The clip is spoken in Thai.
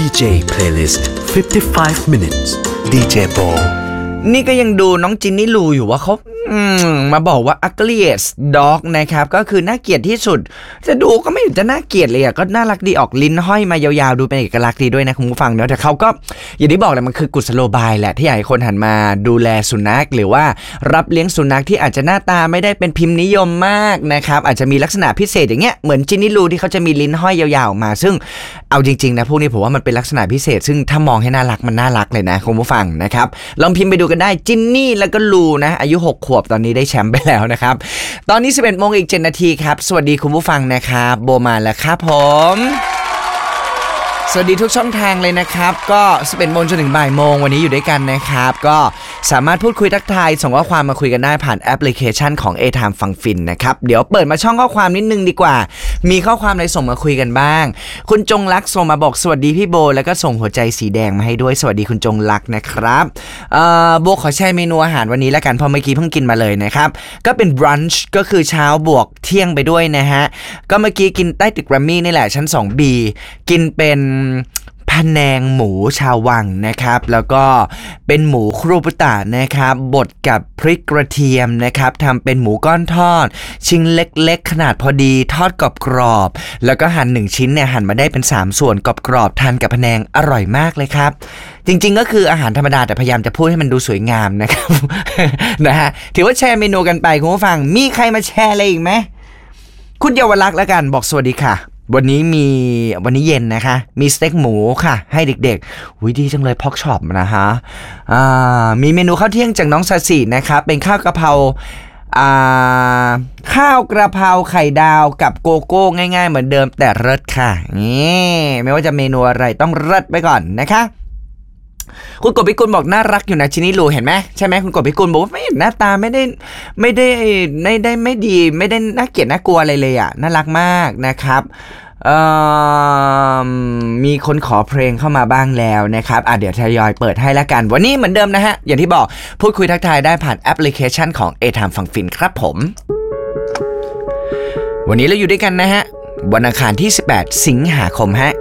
DJ Playlist 55 minutes DJ Bo นี่ก็ยังดูน้องจินนี่ลูอยู่ว่าเขามาบอกว่า ugliest dog นะครับก็คือน่าเกลียดที่สุดจะดูก็ไม่จะน่าเกลียดเลยอ่ะก็น่ารักดีออกลิ้นห้อยมายาวๆดูเป็นเอกลักษณ์ดีด้วยนะคุณผู้ฟังเนาะแต่เขาก็อย่างที่บอกแหละมันคือกุศโลบายแหละที่อยากให้คนหันมาดูแลสุนัขหรือว่ารับเลี้ยงสุนัขที่อาจจะหน้าตาไม่ได้เป็นพิมพ์นิยมมากนะครับอาจจะมีลักษณะพิเศษอย่างเงี้ยเหมือนจินนี่ลูที่เขาจะมีลิ้นห้อยยาวๆออกมาซึ่งเอาจริงๆนะพวกนี้ผมว่ามันเป็นลักษณะพิเศษซึ่งถ้ามองให้น่ารักมันน่ารักเลยนะคุณผู้ฟังนะครับลองพิมพ์ไปดูกันได้จินนี่แล้วก็ลูนะอายุ6 ขวบตอนนี้ได้แชมป์ไปแล้วนะครับตอนนี้ 11 โมงอีก 7 นาทีครับสวัสดีคุณผู้ฟังนะครับโบมาแล้วครับผมสวัสดีทุกช่องทางเลยนะครับก็11 โมงจนถึงบ่ายโมงวันนี้อยู่ด้วยกันนะครับก็สามารถพูดคุยทักทายส่งข้อความมาคุยกันได้ผ่านแอปพลิเคชันของ A-Time ฟังฟินนะครับเดี๋ยวเปิดมาช่องข้อความนิดนึงดีกว่ามีข้อความอะไรส่งมาคุยกันบ้างคุณจงลักษณ์ส่งมาบอกสวัสดีพี่โบแล้วก็ส่งหัวใจสีแดงมาให้ด้วยสวัสดีคุณจงลักษณ์นะครับโบขอแชร์เมนูอาหารวันนี้แล้วกันเพราะเมื่อกี้เพิ่งกินมาเลยนะครับก็เป็นบรันช์ก็คือเช้าบวกเที่ยงไปด้วยนะฮะก็เมื่อกี้กินใต้ตึกแกรมมี่นี่แหละชั้น 2B กินเป็นพะแนงหมูชาววังนะครับแล้วก็เป็นหมูครูปุตะนะครับบดกับพริกกระเทียมนะครับทำเป็นหมูก้อนทอดชิ้นเล็กๆขนาดพอดีทอดกรอบๆแล้วก็หั่น1ชิ้นเนี่ยหั่นมาได้เป็น3ส่วนกรอบๆทานกับพะแนงอร่อยมากเลยครับจริงๆก็คืออาหารธรรมดาแต่พยายามจะพูดให้มันดูสวยงามนะครับ นะฮะถือว่าแชร์เมนูกันไปคุณผู้ฟังมีใครมาแชร์อะไรอีกไหมคุณเยาวลักษณ์แล้วกันบอกสวัสดีค่ะวันนี้เย็นนะคะมีสเต็กหมูค่ะให้เด็กๆดีจังเลยพ็อกช็อปนะฮะมีเมนูข้าวเที่ยงจากน้องซาซินะครับเป็นข้าวกะเพราข้าวกระเพราไข่ดาวกับโกโก้ง่ายๆเหมือนเดิมแต่เลิศค่ะนี่ไม่ว่าจะเมนูอะไรต้องเลิศไปก่อนนะคะคุณกบพิกุลบอกน่ารักอยู่นะชินิลูเห็นไหมใช่ไหมคุณกบพิกุลบอกว่าไม่เห็นหน้าตาไม่ได้ไม่ดีไม่ได้น่าเกลียดน่ากลัวอะไรเลยอ่ะน่ารักมากนะครับมีคนขอเพลงเข้ามาบ้างแล้วนะครับเดี๋ยวทยอยเปิดให้แล้วกันวันนี้เหมือนเดิมนะฮะอย่างที่บอกพูดคุยทักทายได้ผ่านแอปพลิเคชันของ A-Time ฟังฟินครับผมวันนี้เราอยู่ด้วยกันนะฮะวันอังคารที่18 สิงหาคมฮะ